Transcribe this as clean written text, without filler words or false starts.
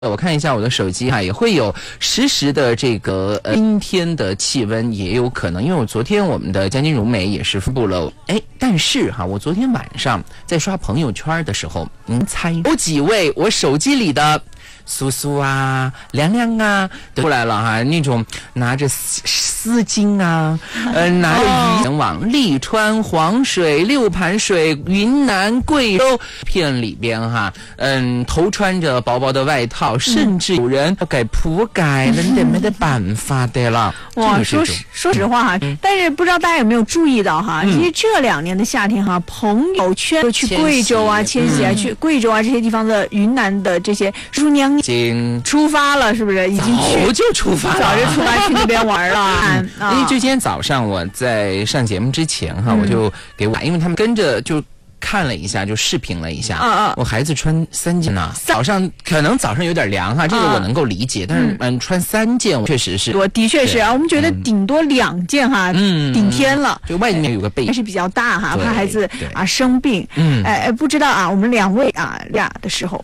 我看一下我的手机哈，也会有实时的这个今天的气温也有可能，因为我昨天我们的江津如美也是发布了，但是哈，我昨天晚上在刷朋友圈的时候，您猜有几位我手机里的苏苏啊、亮亮啊都出来了哈，那种拿着丝巾啊，拿着渔往利川、黄水、六盘水、云南、贵州片里边哈，头穿着薄薄的外套，甚至有人要给铺盖了，你得没得办法的了。 哇，说实话哈，但是不知道大家有没有注意到哈，其实这2年的夏天哈，朋友圈去贵州啊、迁徙啊、去贵州啊这些地方的云南的这些叔叔娘已经出发了，是不是？已经早就出发了， 早就出发去那边玩了。 因为就今天早上我在上节目之前哈，我就给我，因为他们跟着就看了一下，就视频了一下。我孩子穿3件呢，早上有点凉哈，这个我能够理解，但是穿3件确实是， 我的确是啊，我们觉得顶多2件哈，顶天了。 就外面有个被， 还是比较大哈，怕孩子啊生病。不知道啊，我们2位啊俩的时候。